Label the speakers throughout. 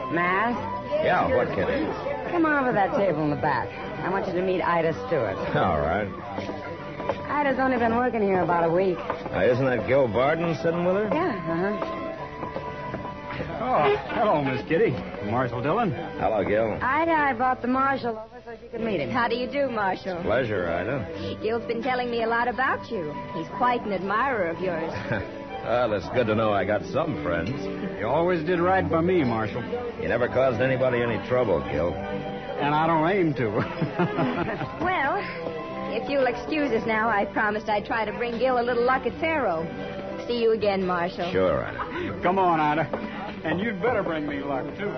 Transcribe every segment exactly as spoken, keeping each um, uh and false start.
Speaker 1: Matt?
Speaker 2: Yeah, what, Kitty?
Speaker 1: Come on over to that table in the back. I want you to meet Ida Stewart.
Speaker 2: All right.
Speaker 1: Ida's only been working here about a week.
Speaker 2: Now, isn't that Gil Barden sitting with her?
Speaker 1: Yeah, uh-huh.
Speaker 3: Oh, hello, Miss Kitty. Marshal Dillon.
Speaker 2: Hello, Gil.
Speaker 1: Ida, I brought the marshal over so you could meet him.
Speaker 4: How do you do, Marshal?
Speaker 2: Pleasure, Ida.
Speaker 4: Gil's been telling me a lot about you. He's quite an admirer of yours.
Speaker 2: Well, it's good to know I got some friends.
Speaker 3: You always did right by me, Marshal.
Speaker 2: You never caused anybody any trouble, Gil.
Speaker 3: And I don't aim to.
Speaker 4: Well, if you'll excuse us now, I promised I'd try to bring Gil a little luck at Faro. See you again, Marshal.
Speaker 2: Sure, Ida.
Speaker 3: Come on, Ida. And you'd better bring me luck, too.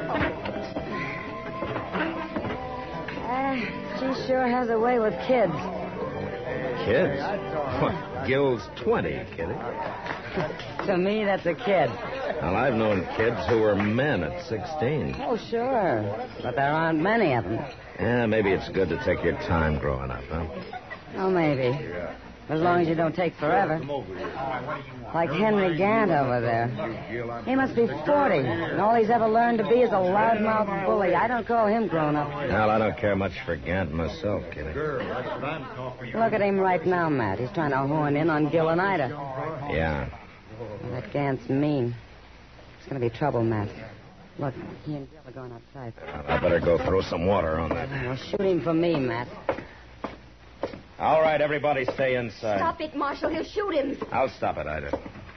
Speaker 1: Uh, she sure has a way with kids.
Speaker 2: Kids? What, Gil's twenty, Kitty.
Speaker 1: To me, that's a kid.
Speaker 2: Well, I've known kids who were men at sixteen.
Speaker 1: Oh, sure. But there aren't many of them.
Speaker 2: Yeah, maybe it's good to take your time growing up, huh?
Speaker 1: Oh, maybe. As long as you don't take forever. Like Henry Gant over there. He must be forty, and all he's ever learned to be is a loudmouth bully. I don't call him grown up.
Speaker 2: Well, I don't care much for Gant myself, Kitty.
Speaker 1: Look at him right now, Matt. He's trying to horn in on Gil and Ida.
Speaker 2: Yeah.
Speaker 1: Well, that Gant's mean. It's going to be trouble, Matt. Look, he and Gil are going outside.
Speaker 2: Well, I better go throw some water on that.
Speaker 1: Well, shoot him for me, Matt.
Speaker 2: All right, everybody stay inside.
Speaker 4: Stop it, Marshal. He'll shoot him.
Speaker 2: I'll stop it, Ida.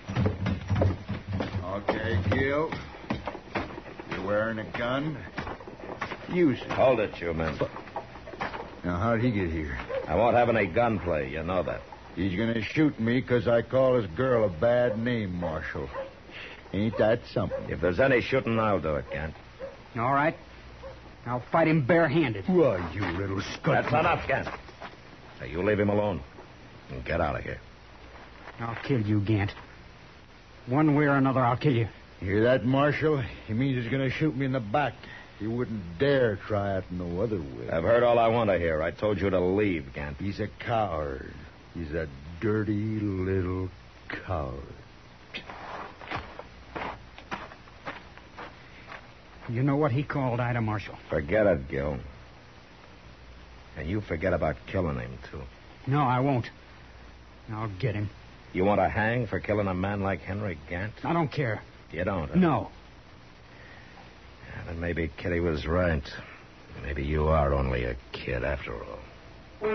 Speaker 5: Okay, Gil. You're wearing a gun? Use it.
Speaker 2: Hold it, you men.
Speaker 5: Now, how'd he get here?
Speaker 2: I won't have any gunplay. You know that.
Speaker 5: He's going to shoot me because I call his girl a bad name, Marshal. Ain't that something?
Speaker 2: If there's any shooting, I'll do it, Gant.
Speaker 3: All right. I'll fight him barehanded.
Speaker 5: Why, you little scut.
Speaker 2: That's enough, Gant. Now, you leave him alone and get out of here.
Speaker 3: I'll kill you, Gant. One way or another, I'll kill you.
Speaker 5: You hear that, Marshal? He means he's going to shoot me in the back. He wouldn't dare try it no other way.
Speaker 2: I've heard all I want to hear. I told you to leave, Gant.
Speaker 5: He's a coward. He's a dirty little coward.
Speaker 3: You know what he called Ida, Marshal?
Speaker 2: Forget it, Gil. And you forget about killing him, too.
Speaker 3: No, I won't. I'll get him.
Speaker 2: You want to hang for killing a man like Henry Gant?
Speaker 3: I don't care.
Speaker 2: You don't? Huh?
Speaker 3: No.
Speaker 2: Yeah, then maybe Kitty was right. Maybe you are only a kid after all.